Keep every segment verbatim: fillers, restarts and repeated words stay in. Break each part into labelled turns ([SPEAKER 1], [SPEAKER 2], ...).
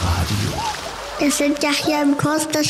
[SPEAKER 1] Radio.
[SPEAKER 2] Wir sind ja hier im Kurs des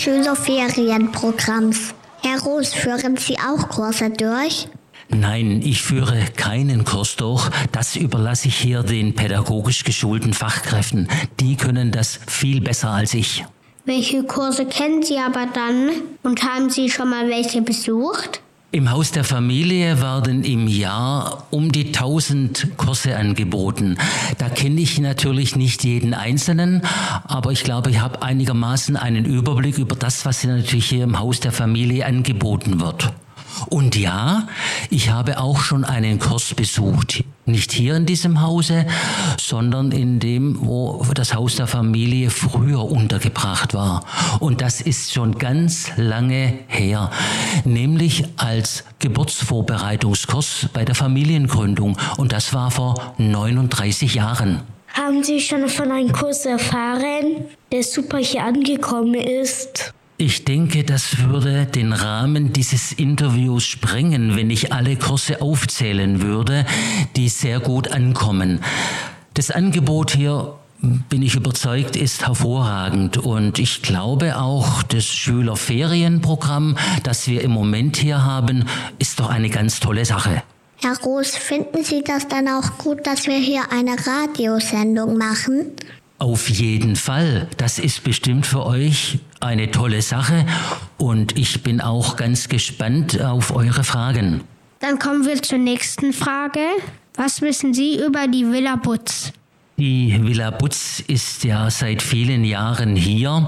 [SPEAKER 2] Schülerferienprogramms. Herr Roos, führen Sie auch Kurse durch?
[SPEAKER 3] Nein, ich führe keinen Kurs durch. Das überlasse ich hier den pädagogisch geschulten Fachkräften. Die können das viel besser als ich.
[SPEAKER 2] Welche Kurse kennen Sie aber dann und haben Sie schon mal welche besucht?
[SPEAKER 3] Im Haus der Familie werden im Jahr um die tausend Kurse angeboten. Da kenne ich natürlich nicht jeden einzelnen, aber ich glaube, ich habe einigermaßen einen Überblick über das, was natürlich hier im Haus der Familie angeboten wird. Und ja, ich habe auch schon einen Kurs besucht. Nicht hier in diesem Hause, sondern in dem, wo das Haus der Familie früher untergebracht war. Und das ist schon ganz lange her. Nämlich als Geburtsvorbereitungskurs bei der Familiengründung. Und das war vor neununddreißig Jahren.
[SPEAKER 4] Haben Sie schon von einem Kurs erfahren, der super hier angekommen ist?
[SPEAKER 3] Ich denke, das würde den Rahmen dieses Interviews sprengen, wenn ich alle Kurse aufzählen würde, die sehr gut ankommen. Das Angebot hier, bin ich überzeugt, ist hervorragend und ich glaube auch, das Schülerferienprogramm, das wir im Moment hier haben, ist doch eine ganz tolle Sache.
[SPEAKER 2] Herr Roos, finden Sie das dann auch gut, dass wir hier eine Radiosendung machen?
[SPEAKER 3] Auf jeden Fall. Das ist bestimmt für euch eine tolle Sache und ich bin auch ganz gespannt auf eure Fragen.
[SPEAKER 5] Dann kommen wir zur nächsten Frage. Was wissen Sie über die Villa Butz?
[SPEAKER 3] Die Villa Butz ist ja seit vielen Jahren hier.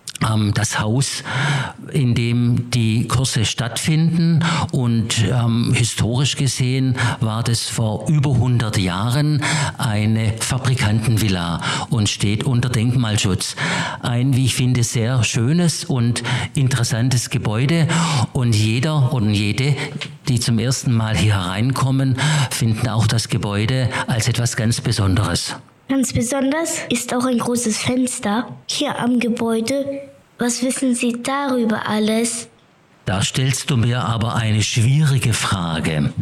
[SPEAKER 3] Das Haus, in dem die Kurse stattfinden und ähm, historisch gesehen war das vor über hundert Jahren eine Fabrikantenvilla und steht unter Denkmalschutz. Ein, wie ich finde, sehr schönes und interessantes Gebäude und jeder und jede, die zum ersten Mal hier hereinkommen, finden auch das Gebäude als etwas ganz Besonderes.
[SPEAKER 4] Ganz besonders ist auch ein großes Fenster hier am Gebäude. Was wissen Sie darüber alles?
[SPEAKER 3] Da stellst du mir aber eine schwierige Frage.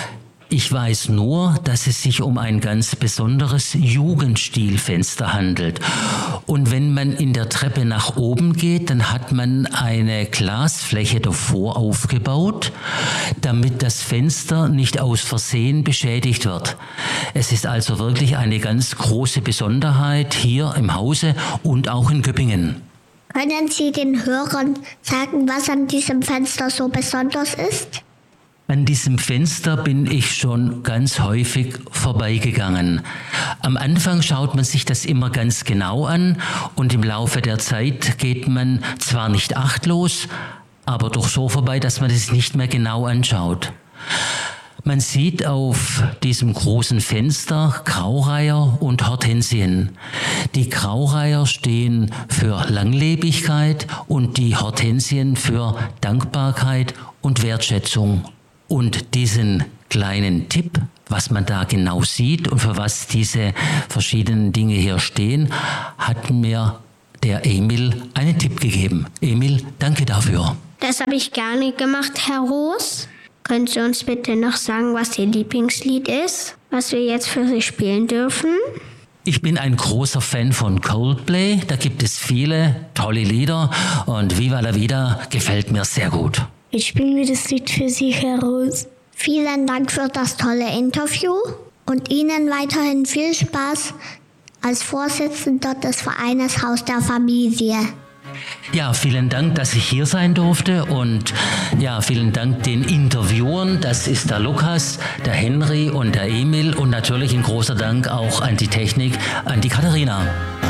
[SPEAKER 3] Ich weiß nur, dass es sich um ein ganz besonderes Jugendstilfenster handelt. Und wenn man in der Treppe nach oben geht, dann hat man eine Glasfläche davor aufgebaut, damit das Fenster nicht aus Versehen beschädigt wird. Es ist also wirklich eine ganz große Besonderheit hier im Hause und auch in Göppingen.
[SPEAKER 2] Können Sie den Hörern sagen, was an diesem Fenster so besonders ist?
[SPEAKER 3] An diesem Fenster bin ich schon ganz häufig vorbeigegangen. Am Anfang schaut man sich das immer ganz genau an und im Laufe der Zeit geht man zwar nicht achtlos, aber doch so vorbei, dass man es nicht mehr genau anschaut. Man sieht auf diesem großen Fenster Graureiher und Hortensien. Die Graureiher stehen für Langlebigkeit und die Hortensien für Dankbarkeit und Wertschätzung. Und diesen kleinen Tipp, was man da genau sieht und für was diese verschiedenen Dinge hier stehen, hat mir der Emil einen Tipp gegeben. Emil, danke dafür.
[SPEAKER 5] Das habe ich gerne gemacht, Herr Roos. Können Sie uns bitte noch sagen, was Ihr Lieblingslied ist, was wir jetzt für Sie spielen dürfen?
[SPEAKER 3] Ich bin ein großer Fan von Coldplay. Da gibt es viele tolle Lieder und Viva la Vida gefällt mir sehr gut.
[SPEAKER 4] Ich spiele mir das Lied für Sie, Herr Roos.
[SPEAKER 2] Vielen Dank für das tolle Interview und Ihnen weiterhin viel Spaß als Vorsitzender des Vereines Haus der Familie.
[SPEAKER 3] Ja, vielen Dank, dass ich hier sein durfte und ja, vielen Dank den Interviewern. Das ist der Lukas, der Henry und der Emil und natürlich ein großer Dank auch an die Technik, an die Katharina.